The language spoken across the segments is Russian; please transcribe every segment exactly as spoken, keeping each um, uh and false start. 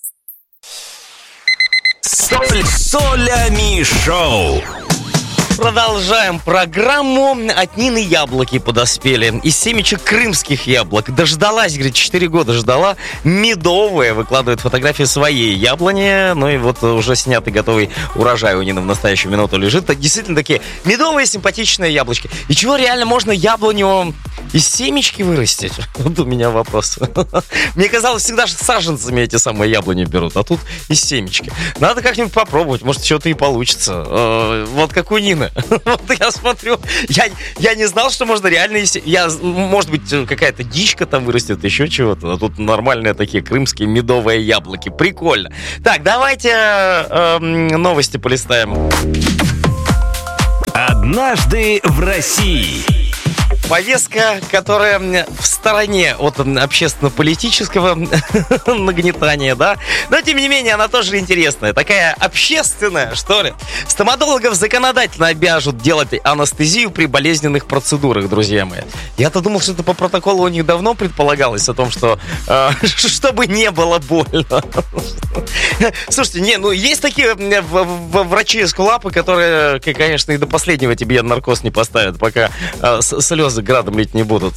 Соль, солями шоу. Продолжаем программу. От Нины яблоки подоспели. Из семечек крымских яблок. Дождалась, говорит, четыре года ждала. Медовые. Выкладывает фотографии своей яблони. Ну и вот уже снятый готовый урожай у Нины в настоящую минуту лежит. Действительно такие медовые симпатичные яблочки. И чего реально можно яблоню из семечки вырастить? Вот у меня вопрос. Мне казалось всегда, что саженцами эти самые яблони берут. А тут из семечки. Надо как-нибудь попробовать. Может, что-то и получится. Вот как у Нины. Вот я смотрю, я, я не знал, что можно реально... Я, может быть, какая-то дичка там вырастет, еще чего-то. А тут нормальные такие крымские медовые яблоки. Прикольно. Так, давайте э, новости полистаем. Однажды в России. Повестка, которая в стороне от общественно-политического нагнетания, да? Но, тем не менее, она тоже интересная. Такая общественная, что ли. Стоматологов законодательно обяжут делать анестезию при болезненных процедурах, друзья мои. Я-то думал, что это по протоколу у них давно предполагалось о том, что э, чтобы не было больно. Слушайте, не, ну есть такие врачи-эскулапы, которые, конечно, и до последнего тебе наркоз не поставят, пока э, слезы градом лить не будут.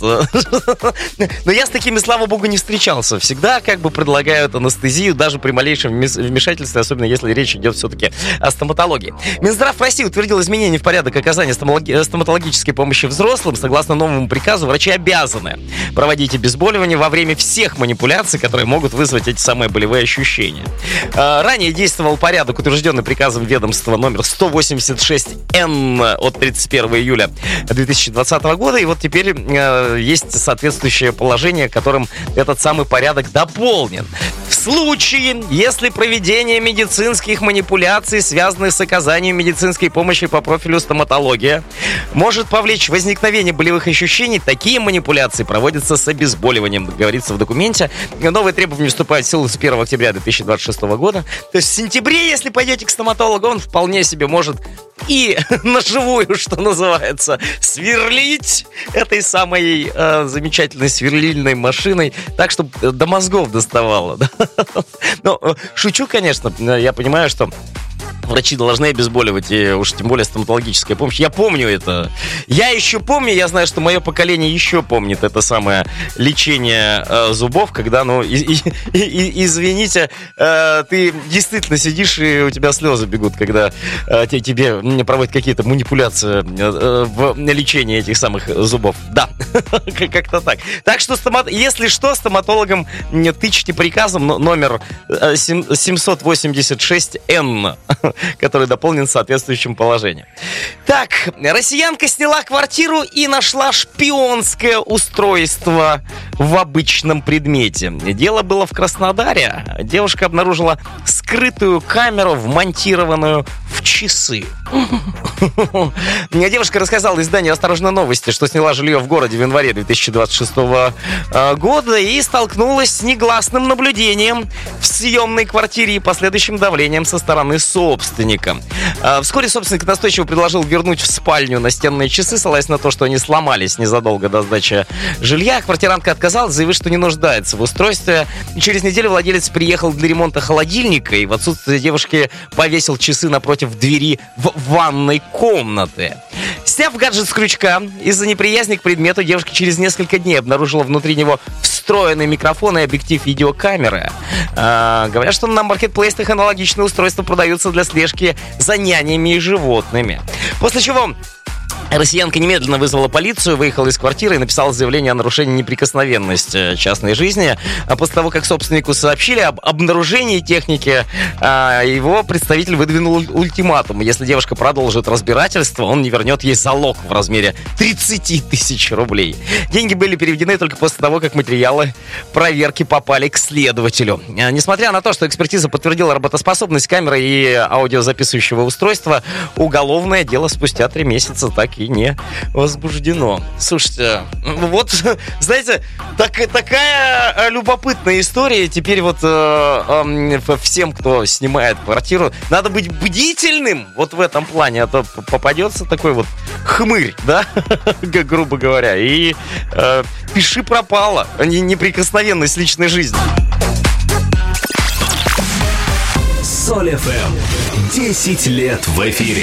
Но я с такими, слава богу, не встречался. Всегда как бы предлагают анестезию даже при малейшем вмешательстве, особенно если речь идет все-таки о стоматологии. Минздрав России утвердил изменения в порядок оказания стоматологи- стоматологической помощи взрослым. Согласно новому приказу, врачи обязаны проводить обезболивание во время всех манипуляций, которые могут вызвать эти самые болевые ощущения. Ранее действовал порядок, утвержденный приказом ведомства номер сто восемьдесят шесть эн от тридцать первого июля две тысячи двадцатого года. И вот теперь э, есть соответствующее положение, которым этот самый порядок дополнен. В случае, если проведение медицинских манипуляций, связанных с оказанием медицинской помощи по профилю стоматология, может повлечь возникновение болевых ощущений, такие манипуляции проводятся с обезболиванием, говорится в документе. Новые требования вступают в силу с первого октября две тысячи двадцать шестого года. То есть в сентябре, если пойдете к стоматологу, он вполне себе может и на живую, что называется, сверлить этой самой э, замечательной сверлильной машиной, так, чтобы до мозгов доставало. Ну, шучу, конечно, я понимаю, что врачи должны обезболивать, и уж тем более стоматологическая помощь. Я помню это. Я еще помню, я знаю, что мое поколение еще помнит это самое лечение э, зубов, когда, ну, и, и, и, извините, э, ты действительно сидишь, и у тебя слезы бегут, когда э, тебе проводят какие-то манипуляции э, в лечении этих самых зубов. Да, как-то так. Так что, стомат... если что, стоматологам тычьте приказом номер семьсот восемьдесят шесть эн, который дополнен соответствующим положением. Так, россиянка сняла квартиру и нашла шпионское устройство в обычном предмете. Дело было в Краснодаре. Девушка обнаружила скрытую камеру, вмонтированную в часы. Девушка рассказала изданию «Осторожно, новости», что сняла жилье в городе в январе две тысячи двадцать шестого года и столкнулась с негласным наблюдением в съемной квартире и последующим давлением со стороны собственника. Вскоре собственник настойчиво предложил вернуть в спальню настенные часы, ссылаясь на то, что они сломались незадолго до сдачи жилья. Квартирантка отказалась, заявив, что не нуждается в устройстве. И через неделю владелец приехал для ремонта холодильника и в отсутствие девушки повесил часы напротив двери в ванной комнаты. Сняв гаджет с крючка, из-за неприязни к предмету девушка через несколько дней обнаружила внутри него встроенный микрофон и объектив видеокамеры. А, говорят, что на маркетплейсах аналогичные устройства продаются для слежки за нянями и животными. После чего россиянка немедленно вызвала полицию, выехала из квартиры и написала заявление о нарушении неприкосновенности частной жизни. А после того, как собственнику сообщили об обнаружении техники, его представитель выдвинул ультиматум. Если девушка продолжит разбирательство, он не вернет ей залог в размере тридцать тысяч рублей. Деньги были переведены только после того, как материалы проверки попали к следователю. Несмотря на то, что экспертиза подтвердила работоспособность камеры и аудиозаписывающего устройства, уголовное дело спустя три месяца так и не возбуждено. Слушайте, вот, знаете, так, такая любопытная история. Теперь вот э, э, всем, кто снимает квартиру, надо быть бдительным вот в этом плане, а то попадется такой вот хмырь, да, грубо говоря, и э, пиши пропало, неприкосновенность личной жизни. Соль эф эм. десять лет в эфире.